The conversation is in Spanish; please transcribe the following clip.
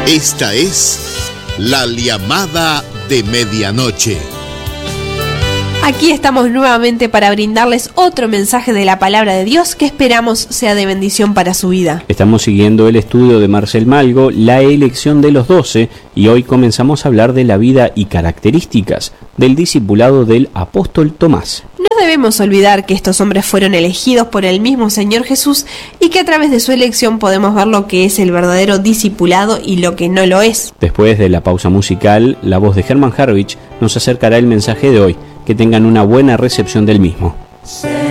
Esta es la llamada de medianoche. Aquí estamos nuevamente para brindarles otro mensaje de la palabra de Dios que esperamos sea de bendición para su vida. Estamos siguiendo el estudio de Marcel Malgo, la elección de los 12, y hoy comenzamos a hablar de la vida y características del discipulado del apóstol Tomás. No debemos olvidar que estos hombres fueron elegidos por el mismo Señor Jesús y que a través de su elección podemos ver lo que es el verdadero discipulado y lo que no lo es. Después de la pausa musical, la voz de Hermann Harrich nos acercará el mensaje de hoy. Que tengan una buena recepción del mismo.